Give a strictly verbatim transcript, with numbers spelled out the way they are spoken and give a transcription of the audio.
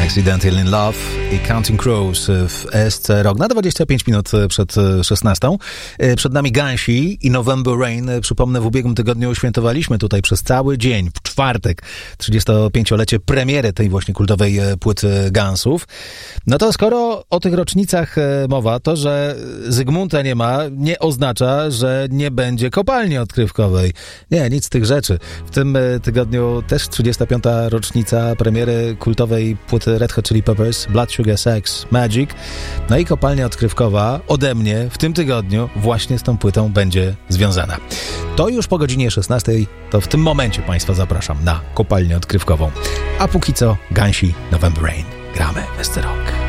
Accidental in Love i Counting Crows w S C Rock na dwadzieścia pięć minut przed szesnastą. Przed nami Gansi i November Rain. Przypomnę, w ubiegłym tygodniu świętowaliśmy tutaj przez cały dzień, w czwartek, trzydziestopięciolecie premiery tej właśnie kultowej płyty Gunsów. No to skoro o tych rocznicach mowa, to że Zygmunta nie ma, nie oznacza, że nie będzie kopalni odkrywkowej. Nie, nic z tych rzeczy. W tym tygodniu też trzydziesta piąta rocznica premiery kultowej płyty Red Hot Chili Peppers, Blood Sugar Sex Magic. No i kopalnia odkrywkowa ode mnie w tym tygodniu właśnie z tą płytą będzie związana. To już po godzinie szesnastej, to w tym momencie Państwa zapraszam na kopalnię odkrywkową. A póki co Gansi, November Rain. Gramy w S C Rock.